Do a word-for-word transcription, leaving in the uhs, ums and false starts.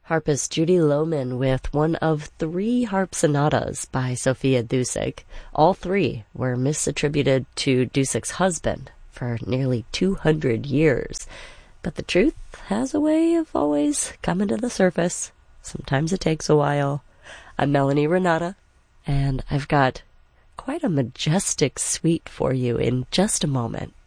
Harpist Judy Lohman with one of three harp sonatas by Sophia Dusick. All three were misattributed to Dusick's husband for nearly two hundred years. But the truth has a way of always coming to the surface. Sometimes it takes a while. I'm Melanie Renata, and I've got quite a majestic suite for you in just a moment.